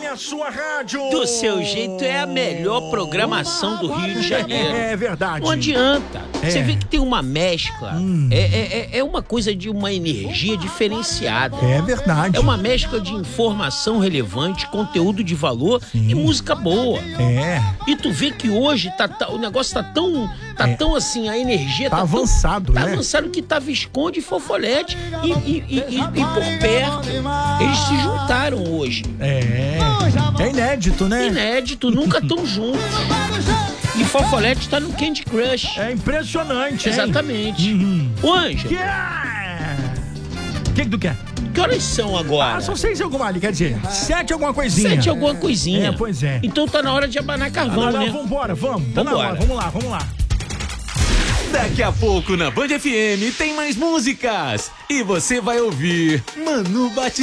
FM, a sua rádio. Do seu jeito é a melhor programação do Rio de Janeiro. É verdade. Não adianta. Você vê que tem uma mescla. É uma coisa de uma energia diferenciada. É verdade. É uma mescla de informação relevante, conteúdo de valor e música boa. É. E tu vê que hoje o negócio tá tão assim, a energia Tá avançado, Tá né? avançado que tá Visconde e Fofolete e por perto. Eles se juntaram hoje. É inédito, né? Inédito, nunca tão juntos. E Fofolete tá no Candy Crush. É impressionante, hein? Exatamente. Ô, Ângelo, O que tu quer? que horas são agora? São 6 alguma ali, quer dizer, 7 alguma coisinha. 7 alguma coisinha. Pois é. Então tá na hora de abanar carvão, né? Vambora, vamos. Tá na Vambora. hora, vamos lá. Daqui a pouco na Band FM tem mais músicas. E você vai ouvir Manu Batistão.